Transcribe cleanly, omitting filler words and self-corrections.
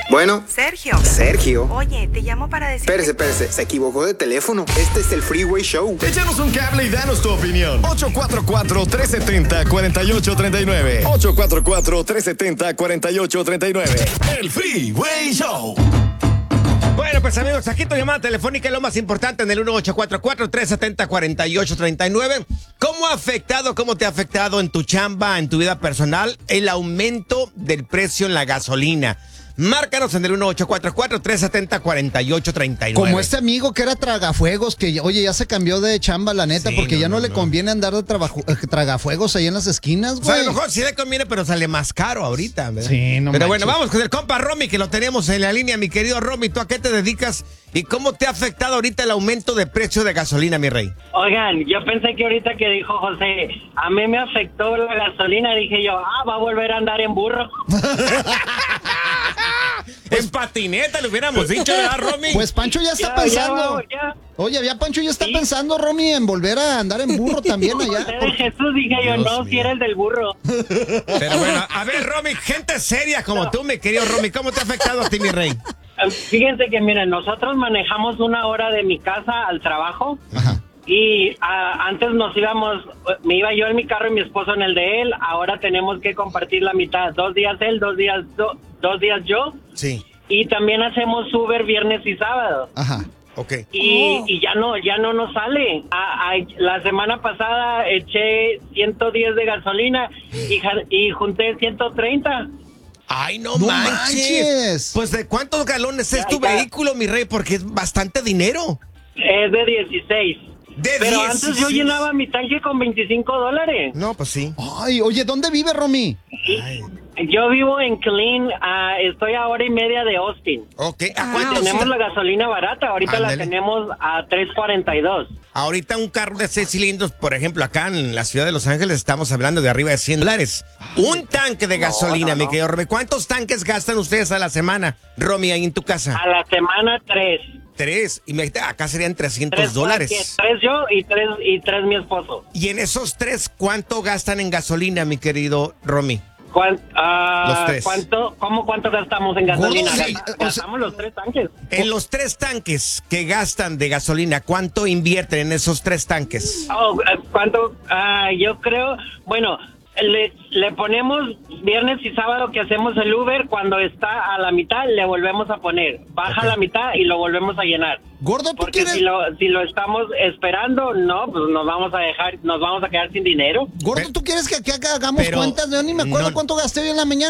Bueno. Sergio. Oye, te llamo para decir... Espérese. Se equivocó de teléfono. Este es el Freeway Show. Échanos un cable y danos tu opinión. 844-370-4839. 844-370-4839. El Freeway Show. Bueno, pues amigos, aquí tu llamada telefónica es lo más importante en el 1844-370-4839. ¿Cómo te ha afectado en tu chamba, en tu vida personal, el aumento del precio en la gasolina? Márcanos en el 1844-370-4839. Como este amigo que era tragafuegos, que oye, ya se cambió de chamba, la neta, porque ya no le conviene andar de tragafuegos ahí en las esquinas, güey. O sea, a lo mejor sí le conviene, pero sale más caro ahorita, ¿verdad? Sí, no Pero manches. bueno, vamos con el compa Romy, que lo tenemos en la línea. Mi querido Romy, ¿tú a qué te dedicas? ¿Y cómo te ha afectado ahorita el aumento de precio de gasolina, mi rey? Oigan, yo pensé que ahorita que dijo José, a mí me afectó la gasolina, dije yo, va a volver a andar en burro. En patineta le hubiéramos dicho, ¿verdad, Romy? Pues Pancho ya está pensando. Oye, ya Pancho ya está pensando, Romy, en volver a andar en burro también allá. De Jesús dije yo, Dios no, mío. si era el del burro. Pero bueno, a ver, Romy, gente seria como tú, mi querido Romy, ¿cómo te ha afectado a ti, mi rey? Fíjense que, miren, nosotros manejamos 1 hora de mi casa al trabajo. Ajá. Y antes me iba yo en mi carro y mi esposo en el de él. Ahora tenemos que compartir la mitad. 2 días él, 2 días yo. Sí. Y también hacemos Uber viernes y sábado. Ajá. Ok. Y ya no nos sale. La semana pasada eché 110 de gasolina y junté 130. Ay, no, ¡No manches. manches! Pues, ¿de cuántos galones es tu Ya. vehículo, mi rey? Porque es bastante dinero. Es de 16. Pero 16. antes yo llenaba mi tanque con $25. No, pues sí. Ay, oye, ¿dónde vive, Romy? Ay. Yo vivo en Killeen, estoy a 1:30 de Austin. Ok. ¿A Y cuánto tenemos sí? la gasolina barata, ahorita Ándale. la tenemos a $3.42. Ahorita un carro de 6 cilindros, por ejemplo, acá en la ciudad de Los Ángeles estamos hablando de arriba de $100. Un tanque de gasolina, mi querido Romy. ¿Cuántos tanques gastan ustedes a la semana, Romy, ahí en tu casa? A la semana 3. 3. Y acá serían $300. 3 yo y 3 mi esposo. Y en esos 3, ¿cuánto gastan en gasolina, mi querido Romy? Los 3. ¿Cuánto gastamos en gasolina? Gordo, sí, Gastamos los 3 tanques. En los 3 tanques que gastan de gasolina, ¿cuánto invierten en esos 3 tanques? ¿Cuánto? Yo creo, bueno, le ponemos viernes y sábado que hacemos el Uber, cuando está a la mitad le volvemos a poner, baja a la mitad y lo volvemos a llenar. Gordo, ¿tú Porque quieres? si lo estamos esperando, no, pues nos vamos a quedar sin dinero. Gordo, ¿tú quieres que aquí hagamos Pero cuentas? Yo ni me acuerdo no- cuánto gasté hoy en la mañana.